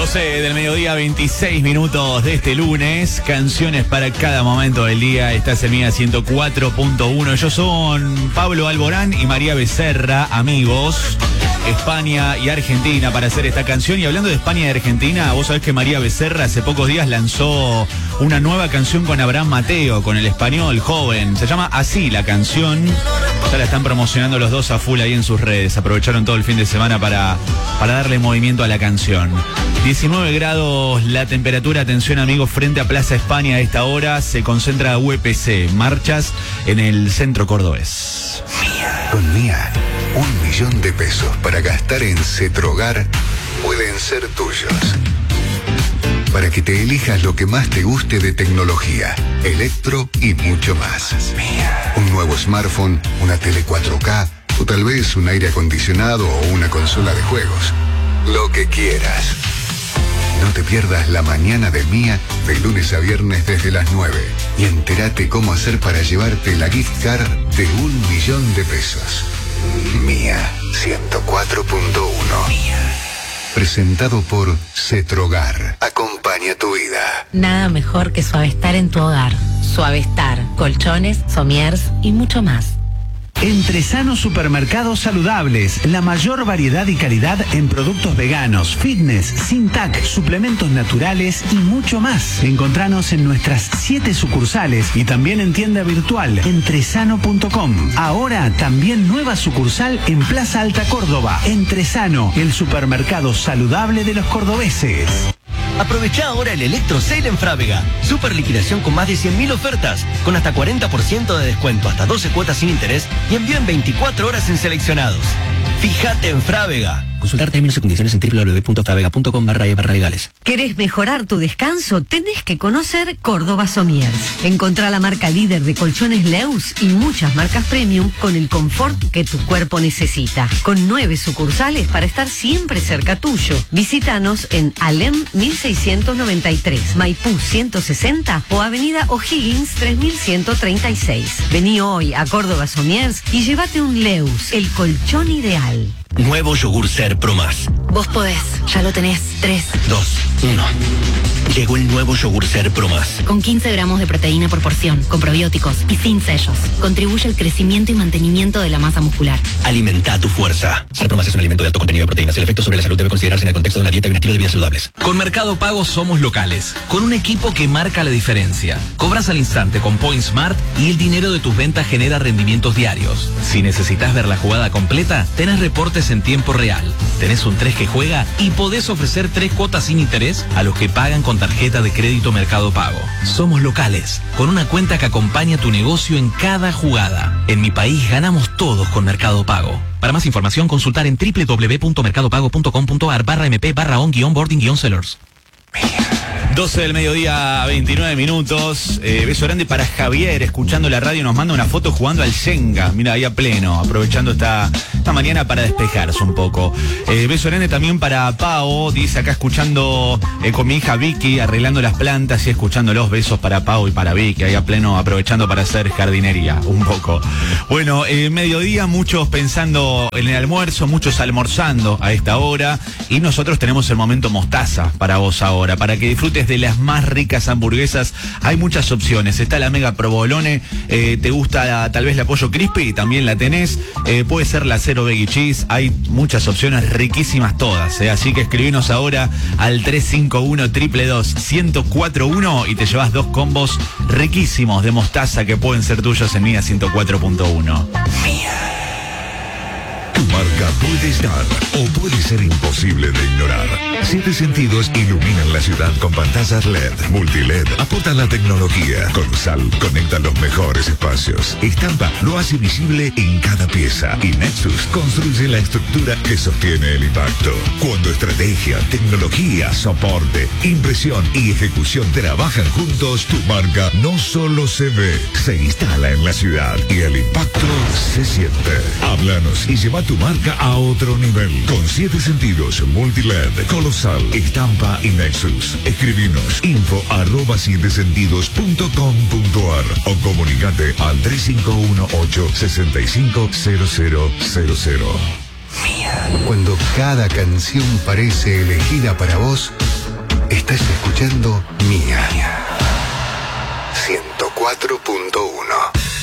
12 del mediodía, 26 minutos de este lunes. Canciones para cada momento del día. Estás en Mía 104.1. Ellos son Pablo Alborán y María Becerra, amigos. España y Argentina para hacer esta canción. Y hablando de España y Argentina, vos sabés que María Becerra hace pocos días lanzó una nueva canción con Abraham Mateo, con el español joven. Se llama Así la canción. Ya la están promocionando los dos a full ahí en sus redes. Aprovecharon todo el fin de semana para darle movimiento a la canción. 19 grados la temperatura, atención amigos, frente a Plaza España a esta hora se concentra UPC, marchas en el centro cordobés. Con Mía, 1 millón de pesos para gastar en Cetrogar pueden ser tuyos. Para que te elijas lo que más te guste de tecnología, electro y mucho más. Un nuevo smartphone, una tele 4K o tal vez un aire acondicionado o una consola de juegos. Lo que quieras. No te pierdas la mañana de Mía de lunes a viernes desde las 9 y entérate cómo hacer para llevarte la gift card de 1 millón de pesos. Mía 104.1. Presentado por Cetrogar. Acompaña tu vida. Nada mejor que Suavestar en tu hogar. Suavestar, colchones, somiers y mucho más. Entresano Supermercados Saludables, la mayor variedad y calidad en productos veganos, fitness, sin TAC, suplementos naturales y mucho más. Encontranos en nuestras 7 sucursales y también en tienda virtual entresano.com. Ahora también nueva sucursal en Plaza Alta Córdoba. Entresano, el supermercado saludable de los cordobeses. Aprovecha ahora el Electro Sale en Frávega. Super liquidación con más de 100.000 ofertas, con hasta 40% de descuento, hasta 12 cuotas sin interés y envío en 24 horas en seleccionados. Fíjate en Frávega. Consultar términos y condiciones en www.fravega.com/legales. ¿Querés mejorar tu descanso? Tenés que conocer Córdoba Somiers. Encontrá la marca líder de colchones Leus y muchas marcas premium con el confort que tu cuerpo necesita. Con 9 sucursales para estar siempre cerca tuyo. Visítanos en Alem 1693, Maipú 160 o Avenida O'Higgins 3136. Vení hoy a Córdoba Somiers y llévate un Leus, el colchón ideal. Nuevo yogur Ser Pro Más. Vos podés, ya lo tenés. 3, 2, 1. Llegó el nuevo yogur Ser Pro Más. Con 15 gramos de proteína por porción, con probióticos y sin sellos. Contribuye al crecimiento y mantenimiento de la masa muscular. Alimenta tu fuerza. Ser Pro Más es un alimento de alto contenido de proteínas. El efecto sobre la salud debe considerarse en el contexto de una dieta y un estilo de vida saludables. Con Mercado Pago somos locales, con un equipo que marca la diferencia. Cobras al instante con Point Smart y el dinero de tus ventas genera rendimientos diarios. Si necesitas ver la jugada completa, tenés reportes en tiempo real. Tenés un 3 que juega y podés ofrecer 3 cuotas sin interés a los que pagan con tarjeta de crédito Mercado Pago. Somos locales, con una cuenta que acompaña tu negocio en cada jugada. En mi país ganamos todos con Mercado Pago. Para más información, consultar en www.mercadopago.com.ar/mp/on-boarding-sellers. 12 del mediodía, 29 minutos. Beso grande para Javier, escuchando la radio, nos manda una foto jugando al Shenga. Mira, ahí a pleno, aprovechando esta mañana para despejarse un poco. Beso grande también para Pao, dice acá escuchando con mi hija Vicky, arreglando las plantas y escuchando los besos para Pao y para Vicky, ahí a pleno, aprovechando para hacer jardinería un poco. Bueno, mediodía, muchos pensando en el almuerzo, muchos almorzando a esta hora y nosotros tenemos el momento mostaza para vos ahora, para que disfrutes de las más ricas hamburguesas. Hay muchas opciones, está la Mega Provolone, te gusta tal vez la pollo crispy, también la tenés, puede ser la cero veggie cheese, hay muchas opciones riquísimas todas, así que escribinos ahora al 351-222-1041 y te llevas 2 combos riquísimos de mostaza que pueden ser tuyos en Mía 104.1. Tu marca puede estar o puede ser imposible de ignorar. 7 sentidos iluminan la ciudad con pantallas LED. Multiled aporta la tecnología. Colosal conecta los mejores espacios. Estampa lo hace visible en cada pieza. Y Nexus construye la estructura que sostiene el impacto. Cuando estrategia, tecnología, soporte, impresión y ejecución trabajan juntos, tu marca no solo se ve, se instala en la ciudad y el impacto se siente. Háblanos y lleva tu marca a otro nivel. Con 7 sentidos, Multiled, Colosal, Estampa y Nexus. Escribinos info@sietesentidos.com.ar o comunicate al 3518-650000. Cuando cada canción parece elegida para vos, estás escuchando Mía. 104.1